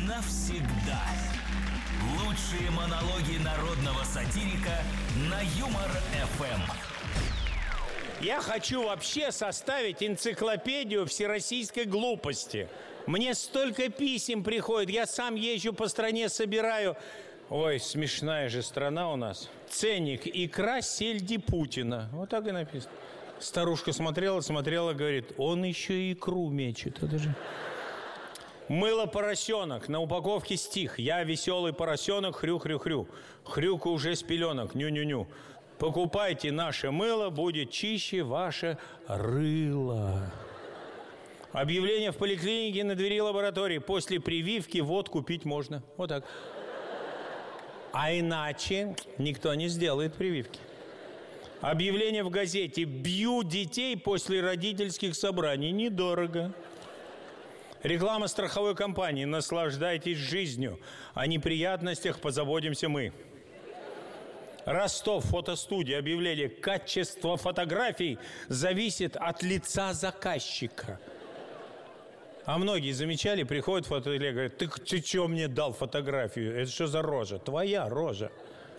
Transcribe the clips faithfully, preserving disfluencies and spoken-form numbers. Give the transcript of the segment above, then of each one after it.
навсегда. Лучшие монологи народного сатирика на Юмор-эф эм. Я хочу вообще составить энциклопедию всероссийской глупости. Мне столько писем приходит, я сам езжу по стране, собираю. Ой, смешная же страна у нас. Ценник икра сельди Путина. Вот так и написано. Старушка смотрела, смотрела, говорит, он еще и икру мечет. Это же... Мыло поросенок. На упаковке стих. Я веселый поросенок, хрю-хрю-хрю. Хрюку уже с пеленок, ню-ню-ню. Покупайте наше мыло, будет чище ваше рыло. Объявление в поликлинике на двери лаборатории. После прививки водку пить можно. Вот так. А иначе никто не сделает прививки. Объявление в газете. Бью детей после родительских собраний. Недорого. Реклама страховой компании. Наслаждайтесь жизнью. О неприятностях позаботимся мы. Ростов, фотостудия, объявление. Качество фотографий зависит от лица заказчика. А многие замечали, приходят фотоателье, говорят, ты, ты что мне дал фотографию? Это что за рожа? Твоя рожа.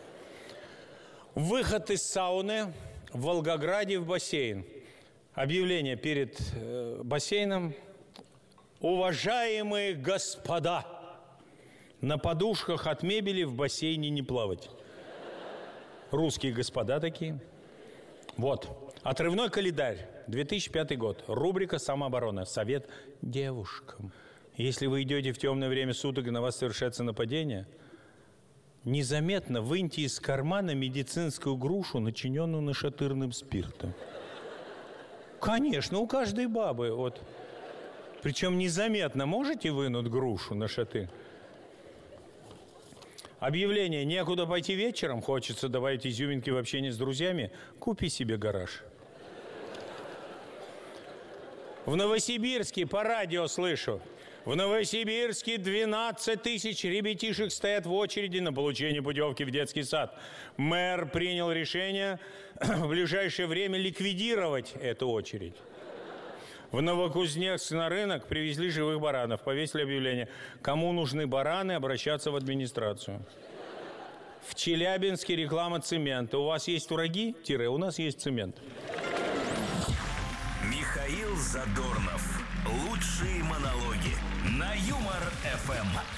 Выход из сауны в Волгограде в бассейн. Объявление перед э, бассейном. Уважаемые господа, на подушках от мебели в бассейне не плавать. Русские господа такие. Вот. Отрывной календарь. две тысячи пятый год. Рубрика «Самооборона». Совет девушкам. Если вы идете в темное время суток и на вас совершается нападение, незаметно выньте из кармана медицинскую грушу, начиненную нашатырным спиртом. Конечно, у каждой бабы. Вот. Причем незаметно можете вынуть грушу нашатырь? Объявление. Некуда пойти вечером, хочется добавить изюминки в общении с друзьями. Купи себе гараж. В Новосибирске по радио слышу. В Новосибирске двенадцать тысяч ребятишек стоят в очереди на получение путевки в детский сад. Мэр принял решение в ближайшее время ликвидировать эту очередь. В Новокузнецк на рынок привезли живых баранов. Повесили объявление. Кому нужны бараны, обращаться в администрацию. В Челябинске реклама цемента. У вас есть враги? Тире, у нас есть цемент. Михаил Задорнов. Лучшие монологи на Юмор-эф эм.